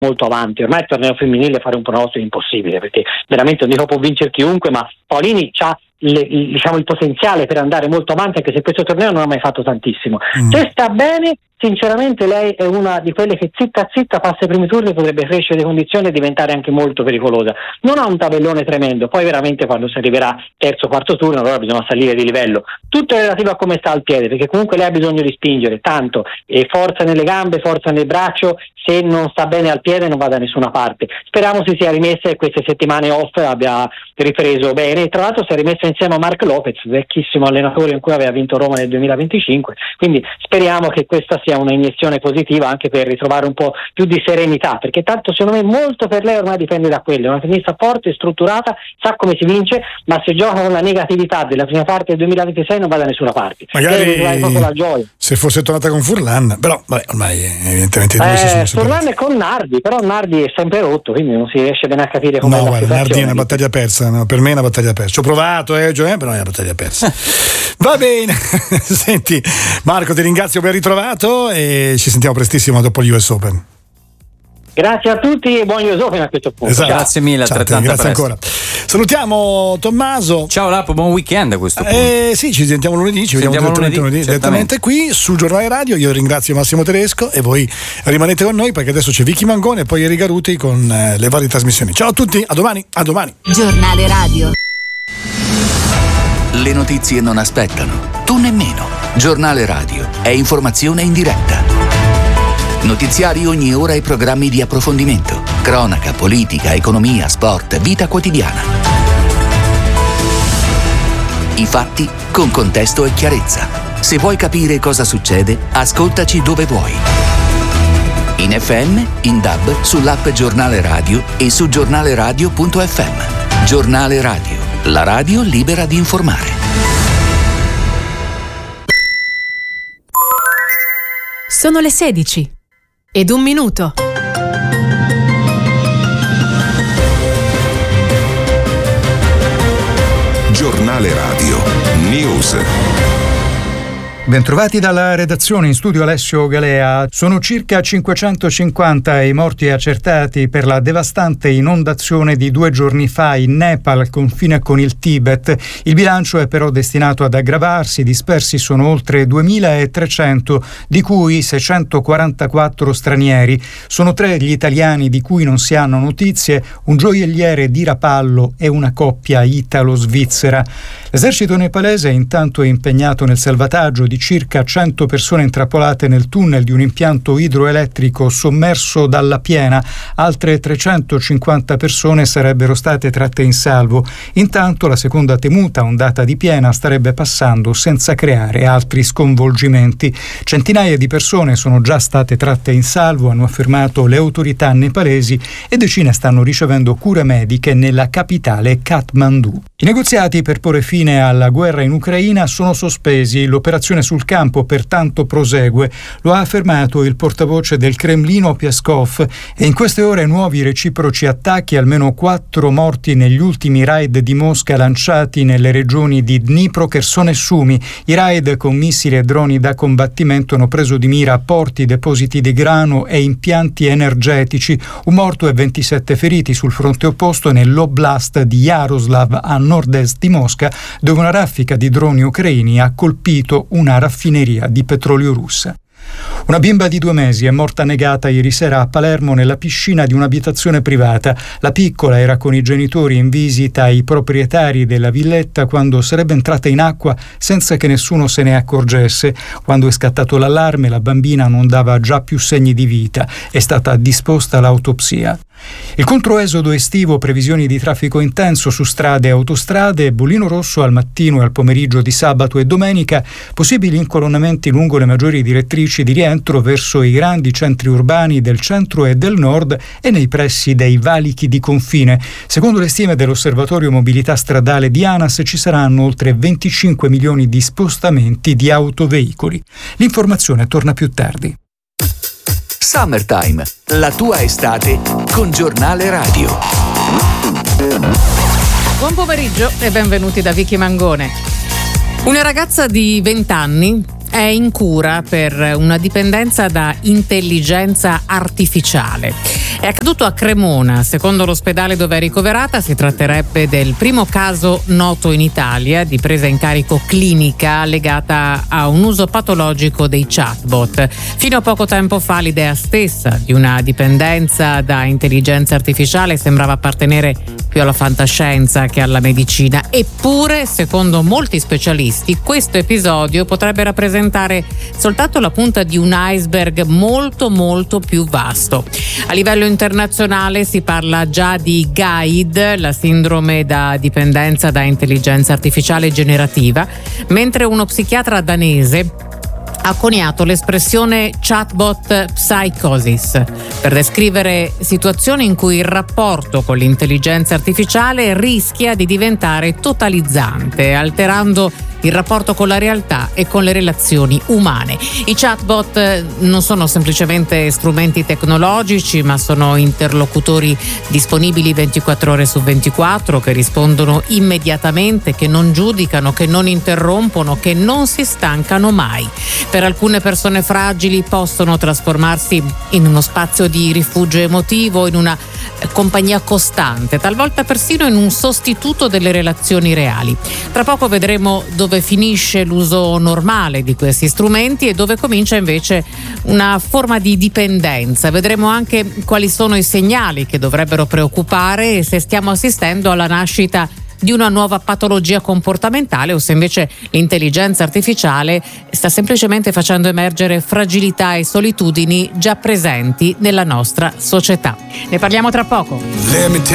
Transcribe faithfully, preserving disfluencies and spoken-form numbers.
molto avanti. Ormai il torneo femminile fare un pronostico è impossibile, perché veramente non dico può vincere chiunque, ma Paolini c'ha Le, diciamo il potenziale per andare molto avanti, anche se questo torneo non ha mai fatto tantissimo. Mm. Se sta bene, sinceramente lei è una di quelle che zitta zitta passa i primi turni, potrebbe crescere di condizione e diventare anche molto pericolosa. Non ha un tabellone tremendo, poi veramente quando si arriverà terzo quarto turno allora bisogna salire di livello. Tutto è relativo a come sta al piede, perché comunque lei ha bisogno di spingere tanto, e forza nelle gambe, forza nel braccio. Se non sta bene al piede non va da nessuna parte. Speriamo si sia rimessa e queste settimane off abbia ripreso bene. Tra l'altro si è rimessa insieme a Mark Lopez, vecchissimo allenatore in cui aveva vinto Roma nel duemilaventicinque, quindi speriamo che questa sia una iniezione positiva anche per ritrovare un po' più di serenità, perché tanto secondo me molto per lei ormai dipende da quello. È una tennista forte, strutturata, sa come si vince, ma se gioca con la negatività della prima parte del duemilaventisei non va da nessuna parte. Magari la gioia. Se fosse tornata con Furlan, però vabbè, ormai evidentemente eh, Furlan è con Nardi, però Nardi è sempre rotto, quindi non si riesce bene a capire come no, è la guarda, situazione. Nardi è una battaglia persa, no, per me è una battaglia persa. Ci ho provato, eh, cioè, però è una battaglia persa. Va bene. Senti, Marco, ti ringrazio, ben ritrovato e ci sentiamo prestissimo dopo gli U S Open. Grazie a tutti e buon U S Open a questo punto. Esatto. Grazie mille, altrettanto grazie presto. ancora. Salutiamo Tommaso. Ciao Lapo, buon weekend a questo punto. Eh, sì, ci sentiamo lunedì, ci, ci vediamo direttamente lunedì, direttamente qui su Giornale Radio. Io ringrazio Massimo Tedesco e voi rimanete con noi perché adesso c'è Vicky Mangone e poi Erika Ruti con eh, le varie trasmissioni. Ciao a tutti, a domani, a domani. Giornale Radio. Le notizie non aspettano, tu nemmeno. Giornale Radio è informazione in diretta. Notiziari ogni ora e programmi di approfondimento. Cronaca, politica, economia, sport, vita quotidiana. I fatti con contesto e chiarezza. Se vuoi capire cosa succede, ascoltaci dove vuoi. In F M, in D A B, sull'app Giornale Radio e su giornaleradio punto effe emme. Giornale Radio, la radio libera di informare. Sono le sedici ed un minuto. Giornale Radio News. Bentrovati dalla redazione, in studio Alessio Galea. Sono circa cinquecentocinquanta i morti accertati per la devastante inondazione di due giorni fa in Nepal, al confine con il Tibet. Il bilancio è però destinato ad aggravarsi, dispersi sono oltre duemilatrecento, di cui seicentoquarantaquattro stranieri. Sono tre gli italiani di cui non si hanno notizie, un gioielliere di Rapallo e una coppia italo-svizzera. L'esercito nepalese è intanto impegnato nel salvataggio di circa cento persone intrappolate nel tunnel di un impianto idroelettrico sommerso dalla piena. Altre trecentocinquanta persone sarebbero state tratte in salvo. Intanto la seconda temuta ondata di piena starebbe passando senza creare altri sconvolgimenti. Centinaia di persone sono già state tratte in salvo, hanno affermato le autorità nepalesi, e decine stanno ricevendo cure mediche nella capitale Kathmandu. I negoziati per porre fine alla guerra in Ucraina sono sospesi. L'operazione sul campo pertanto prosegue, lo ha affermato il portavoce del Cremlino Peskov, e in queste ore nuovi reciproci attacchi, almeno quattro morti negli ultimi raid di Mosca lanciati nelle regioni di Dnipro, Kherson e Sumi. I raid con missili e droni da combattimento hanno preso di mira porti, depositi di grano e impianti energetici. Un morto e ventisette feriti sul fronte opposto nell'oblast di Yaroslav, a nord-est di Mosca, dove una raffica di droni ucraini ha colpito una raffineria di petrolio russa. Una bimba di due mesi è morta annegata ieri sera a Palermo nella piscina di un'abitazione privata. La piccola era con i genitori in visita ai proprietari della villetta quando sarebbe entrata in acqua senza che nessuno se ne accorgesse. Quando è scattato l'allarme, la bambina non dava già più segni di vita. È stata disposta l'autopsia. Il controesodo estivo, previsioni di traffico intenso su strade e autostrade, bollino rosso al mattino e al pomeriggio di sabato e domenica, possibili incolonnamenti lungo le maggiori direttrici di rientro verso i grandi centri urbani del centro e del nord e nei pressi dei valichi di confine. Secondo le stime dell'Osservatorio Mobilità Stradale di ANAS ci saranno oltre venticinque milioni di spostamenti di autoveicoli. L'informazione torna più tardi. Summertime, la tua estate con Giornale Radio. Buon pomeriggio e benvenuti da Vicky Mangone. Una ragazza di venti anni è in cura per una dipendenza da intelligenza artificiale. È accaduto a Cremona. Secondo l'ospedale dove è ricoverata si tratterebbe del primo caso noto in Italia di presa in carico clinica legata a un uso patologico dei chatbot. Fino a poco tempo fa l'idea stessa di una dipendenza da intelligenza artificiale sembrava appartenere più alla fantascienza che alla medicina. Eppure, secondo molti specialisti, questo episodio potrebbe rappresentare soltanto la punta di un iceberg molto molto più vasto. A livello internazionale si parla già di G A I D, la sindrome da dipendenza da intelligenza artificiale generativa, mentre uno psichiatra danese ha coniato l'espressione chatbot psychosis per descrivere situazioni in cui il rapporto con l'intelligenza artificiale rischia di diventare totalizzante, alterando il rapporto con la realtà e con le relazioni umane. I chatbot non sono semplicemente strumenti tecnologici, ma sono interlocutori disponibili ventiquattro ore su ventiquattro, che rispondono immediatamente, che non giudicano, che non interrompono, che non si stancano mai. Per alcune persone fragili possono trasformarsi in uno spazio di rifugio emotivo, in una compagnia costante, talvolta persino in un sostituto delle relazioni reali. Tra poco vedremo dove finisce l'uso normale di questi strumenti e dove comincia invece una forma di dipendenza. Vedremo anche quali sono i segnali che dovrebbero preoccupare e se stiamo assistendo alla nascita di una nuova patologia comportamentale o se invece l'intelligenza artificiale sta semplicemente facendo emergere fragilità e solitudini già presenti nella nostra società. Ne parliamo tra poco.